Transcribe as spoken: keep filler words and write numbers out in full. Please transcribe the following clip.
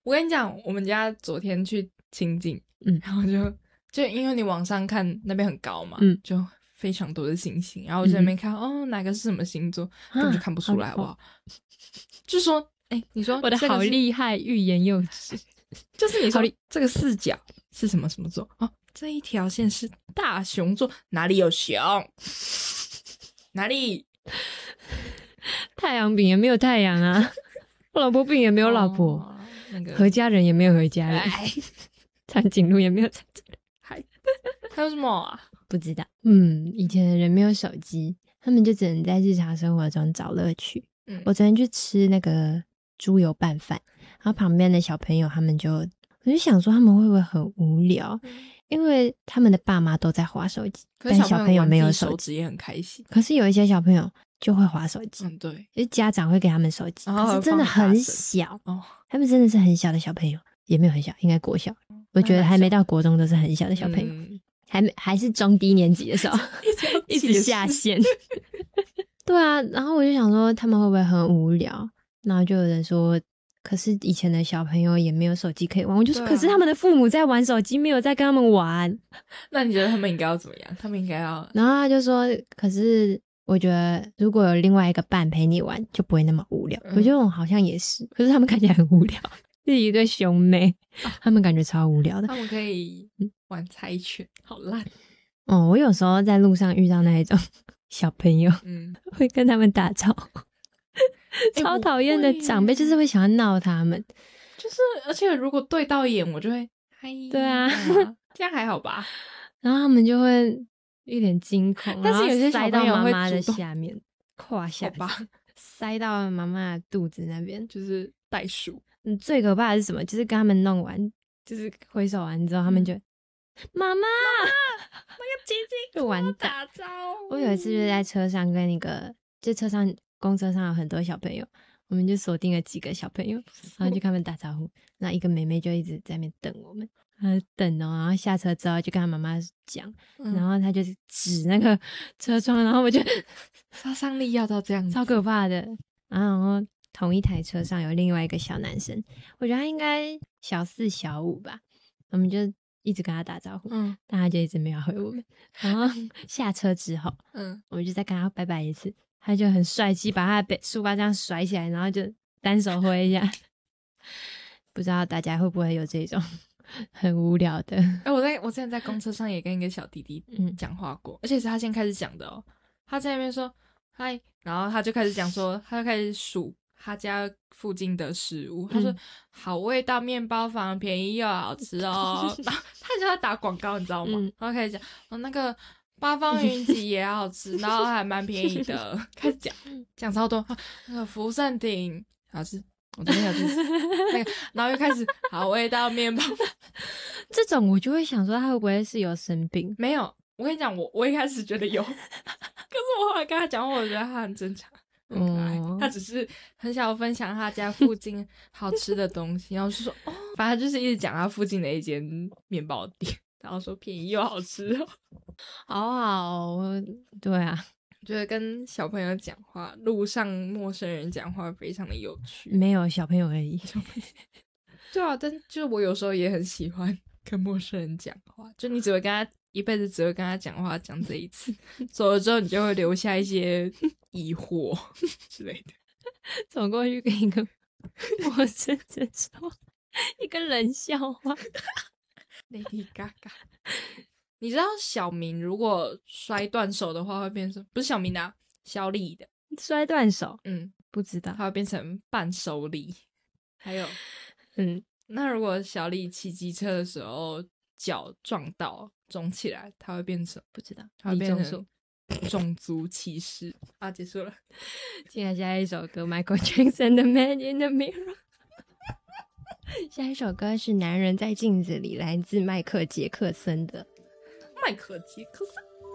我跟你讲，我们家昨天去清境，嗯，然后就就因为你往上看那边很高嘛，嗯，就非常多的星星，然后我在那边看、嗯、哦哪个是什么星座根本就看不出来好不好？就说哎、欸，你说我的好厉害，欲言又止。 就是你说这个四角是什么什么座哦，这一条线是大熊座，哪里有熊？哪里？ 太阳饼也没有太阳啊，老婆饼也没有老婆，哦那个、何家人也没有何家人，长颈鹿也没有长颈鹿， 还还有什么啊？ 不知道。嗯，以前的人没有手机，他们就只能在日常生活中找乐趣。嗯，我昨天去吃那个猪油拌饭，然后旁边的小朋友他们就，我就想说他们会不会很无聊，嗯、因为他们的爸妈都在滑手机，但小朋友没有手机也很开心。 可是有一些小朋友就会滑手机， 嗯，对， 就是家长会给他们手机，可是真的很小哦，他们真的是很小的小朋友，也没有很小，应该国小，嗯、我觉得还没到国中都是很小的小朋友，嗯、还没还是中低年级的时候，一直下线。对啊，然后我就想说他们会不会很无聊，然后就有人说可是以前的小朋友也没有手机可以玩，我就说、啊、可是他们的父母在玩手机，没有在跟他们玩。 那你觉得他们应该要怎么样？他们应该要， 然后他就说可是我觉得如果有另外一个伴陪你玩就不会那么无聊、嗯、我觉得我好像也是，可是他们看起来很无聊，是一对兄妹、啊、他们感觉超无聊的。 他们可以玩猜拳，好烂哦。我有时候在路上遇到那一种小朋友，嗯，会跟他们打招呼，超讨厌的长辈，就是会想要闹他们， 就是而且如果对到眼我就会嗨， 对啊， 这样还好吧。 然后他们就会一脸惊恐， 但是有些塞到妈妈的下面胯下吧，塞到妈妈的肚子那边， 就是袋鼠。 嗯，最可怕的是什么？就是跟他们弄完，就是挥手完之后，他们就妈妈， 那个姐姐就完蛋。 打招呼。 我有一次就是在车上跟一个，就车上公车上有很多小朋友，我们就锁定了几个小朋友，然后就跟他们打招呼。那一个妹妹就一直在那边等我们，她等哦，然后下车之后就跟她妈妈讲、嗯，然后她就指那个车窗，然后我就杀伤力要到这样子， 超可怕的。然后同一台车上有另外一个小男生，我觉得他应该小四小五吧，我们就一直跟他打招呼，嗯，但他就一直没有回我们。然后下车之后，嗯，我们就再跟他拜拜一次，他就很帅气，把他的书包这样甩起来，然后就单手挥一下。不知道大家会不会有这种很无聊的？ 哎、欸，我在我之前在公车上也跟一个小弟弟讲话过、嗯，而且是他先开始讲的哦。他在那边说嗨，然后他就开始讲说，他就开始数他家附近的食物。他说、嗯、好味道面包房，便宜又好吃哦。然后他就在打广告，你知道吗？嗯、然后开始讲哦那个八方云集也好吃，然后还蛮便宜的。开始讲讲超多，那个福盛亭好吃。我昨天有吃那个，然后又开始好味道面包。 这种我就会想说他会不会是有生病？ 没有，我跟你讲，我我一开始觉得有，可是我后来跟他讲话，我觉得他很正常，很可爱。嗯、他只是很想要分享他家附近好吃的东西，然后就说哦，反正就是一直讲他附近的一间面包店，然后说便宜又好吃哦， 好好，对啊。 觉得跟小朋友讲话，路上陌生人讲话非常的有趣。 没有小朋友而已。 对啊，但就我有时候也很喜欢跟陌生人讲话，就你只会跟他一辈子只会跟他讲话，讲这一次，走了之后你就会留下一些疑惑之类的。 走过去跟一个陌生人说一个冷笑话。 Lady Gaga。你知道小明如果摔断手的话会变成，不是小明的、啊，小李的摔断手， 嗯， 不知道， 他会变成半手李。还有，嗯，那如果小李骑机车的时候脚撞到肿起来，他会变成， 不知道， 他会变成种族歧视。啊，结束了。 接下来一首歌 ，Michael Jackson 的《Man in the Mirror》。下一首歌是《男人在镜子里》，来自迈克杰克森的。 迈克杰克森。